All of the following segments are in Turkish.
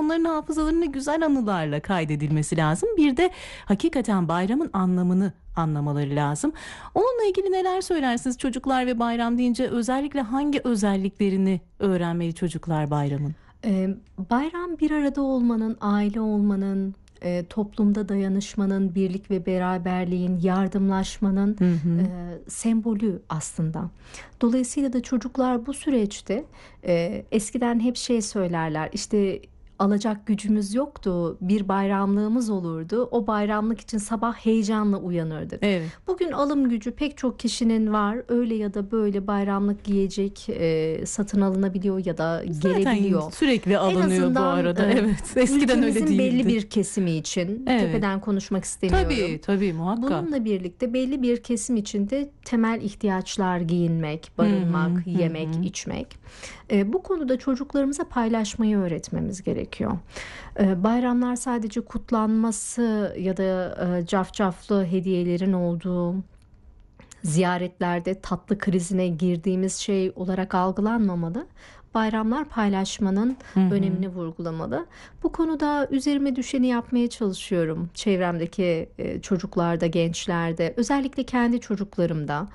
onların hafızalarına güzel anılarla kaydedilmesi lazım. Bir de hakikaten bayramın anlamını anlamaları lazım. Onunla ilgili neler söylersiniz? Çocuklar ve bayram deyince özellikle hangi özelliklerini öğrenmeli çocuklar bayramın? Bayram bir arada olmanın, aile olmanın, toplumda dayanışmanın, birlik ve beraberliğin, yardımlaşmanın sembolü aslında. Dolayısıyla da çocuklar bu süreçte eskiden hep şey söylerler, işte alacak gücümüz yoktu, bir bayramlığımız olurdu. O bayramlık için sabah heyecanla uyanırdık. Evet. Bugün alım gücü pek çok kişinin var. Öyle ya da böyle bayramlık giyecek satın alınabiliyor ya da gelebiliyor. Zaten sürekli alınıyor bu arada. Evet. Eskiden öyle değildi. belli bir kesimi için, tepeden konuşmak istemiyorum. Tabii muhakkak. Bununla birlikte belli bir kesim için de temel ihtiyaçlar, giyinmek, barınmak, yemek, içmek. Bu konuda çocuklarımıza paylaşmayı öğretmemiz gerekiyor. Bayramlar sadece kutlanması ya da cafcaflı hediyelerin olduğu, ziyaretlerde tatlı krizine girdiğimiz şey olarak algılanmamalı. Bayramlar paylaşmanın önemini vurgulamalı. Bu konuda üzerime düşeni yapmaya çalışıyorum. Çevremdeki çocuklarda, gençlerde, özellikle kendi çocuklarımda.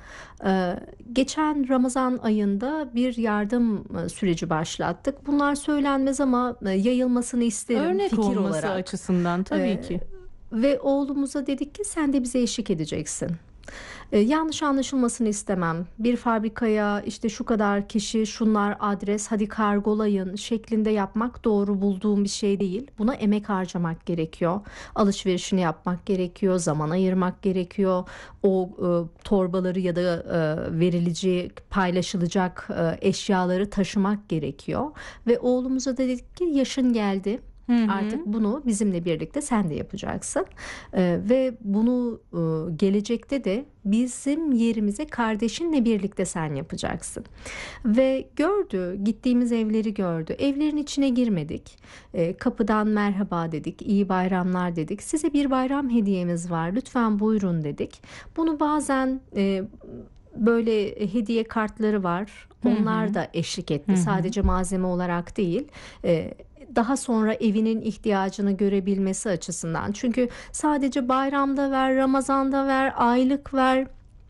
Geçen Ramazan ayında bir yardım süreci başlattık. Bunlar söylenmez ama yayılmasını isterim Örnek fikir olması olarak. açısından tabii ki. Ve oğlumuza dedik ki sen de bize eşlik edeceksin. Yanlış anlaşılmasını istemem. Bir fabrikaya işte şu kadar kişi, şunlar adres, hadi kargolayın şeklinde yapmak doğru bulduğum bir şey değil. Buna emek harcamak gerekiyor. Alışverişini yapmak gerekiyor, zaman ayırmak gerekiyor. O torbaları ya da verilecek, paylaşılacak eşyaları taşımak gerekiyor. Ve oğlumuza dedik ki yaşın geldi. Artık bunu bizimle birlikte sen de yapacaksın ve bunu gelecekte de bizim yerimize kardeşinle birlikte sen yapacaksın. Ve gördü, gittiğimiz evleri gördü. Evlerin içine girmedik. Kapıdan merhaba dedik, iyi bayramlar dedik. Size bir bayram hediyemiz var, lütfen buyurun dedik. Bunu bazen böyle hediye kartları var. Onlar da eşlik etti. Sadece malzeme olarak değil. Daha sonra evinin ihtiyacını görebilmesi açısından. Çünkü sadece bayramda ver, Ramazan'da ver, aylık ver.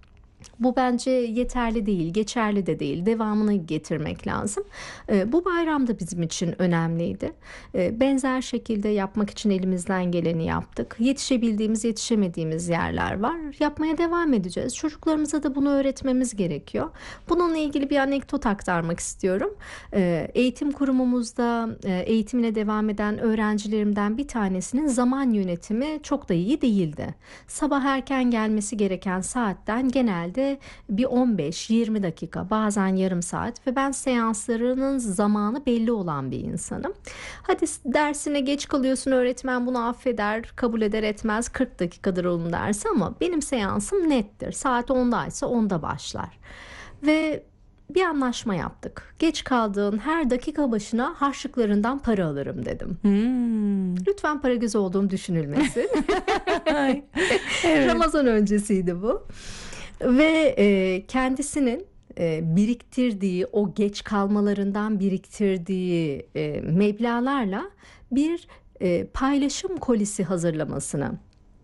Bu bence yeterli değil, geçerli de değil. Devamını getirmek lazım. Bu bayram da bizim için önemliydi. Benzer şekilde yapmak için elimizden geleni yaptık. Yetişebildiğimiz, yetişemediğimiz yerler var. Yapmaya devam edeceğiz. Çocuklarımıza da bunu öğretmemiz gerekiyor. Bununla ilgili bir anekdot aktarmak istiyorum. Eğitim kurumumuzda eğitimine devam eden öğrencilerimden bir tanesinin zaman yönetimi çok da iyi değildi. Sabah erken gelmesi gereken saatten genelde bir 15-20 dakika, bazen yarım saat ve ben seanslarının zamanı belli olan bir insanım. Hadi dersine geç kalıyorsun, öğretmen bunu affeder, kabul eder etmez, 40 dakikadır onun dersi ama benim seansım nettir. Saat 10'daysa 10'da başlar. Ve bir anlaşma yaptık. Geç kaldığın her dakika başına harçlıklarından para alırım dedim. Lütfen para gözü olduğum düşünülmesin. Evet. Ramazan öncesiydi bu. Ve kendisinin biriktirdiği, o geç kalmalarından biriktirdiği meblağlarla bir paylaşım kolisi hazırlamasını,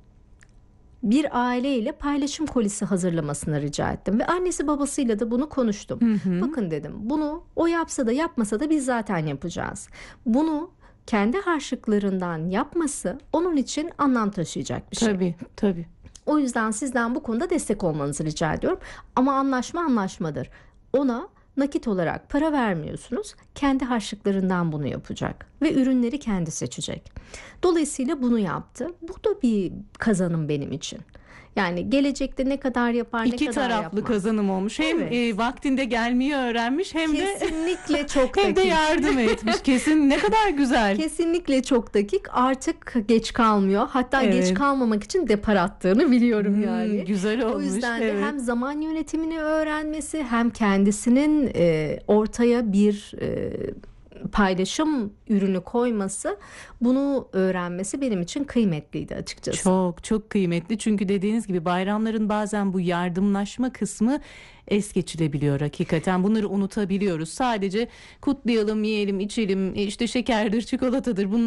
bir aileyle paylaşım kolisi hazırlamasını rica ettim. Ve annesi babasıyla da bunu konuştum. Bakın dedim, bunu o yapsa da yapmasa da biz zaten yapacağız. Bunu kendi harçlıklarından yapması onun için anlam taşıyacak bir şey. Tabii. O yüzden sizden bu konuda destek olmanızı rica ediyorum. Ama anlaşma anlaşmadır. Ona nakit olarak para vermiyorsunuz. Kendi harçlıklarından bunu yapacak. Ve ürünleri kendi seçecek. Dolayısıyla bunu yaptı. Bu da bir kazanım benim için. Yani gelecekte ne kadar yapar, ne kadar yapmaz. İki taraflı kazanım olmuş. Hem vaktinde gelmeyi öğrenmiş hem kesinlikle de çok dakik. Hem de yardım etmiş. Kesin ne kadar güzel. Kesinlikle çok dakik. Artık geç kalmıyor. Hatta geç kalmamak için depar attığını biliyorum yani. Güzel olmuş. O yüzden de hem zaman yönetimini öğrenmesi hem kendisinin ortaya bir paylaşım ürünü koyması, bunu öğrenmesi benim için kıymetliydi açıkçası. Çok kıymetli, çünkü dediğiniz gibi bayramların bazen bu yardımlaşma kısmı es geçilebiliyor hakikaten. Bunları unutabiliyoruz. Sadece kutlayalım, yiyelim, içelim, işte şekerdir, çikolatadır, bunlar